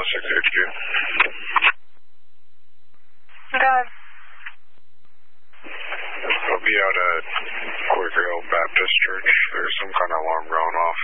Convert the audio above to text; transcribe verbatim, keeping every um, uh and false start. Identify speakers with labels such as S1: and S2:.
S1: oh six H Q.
S2: Go ahead.
S1: I'll be out at Quaker Hill Baptist Church. There's some kind of alarm going off.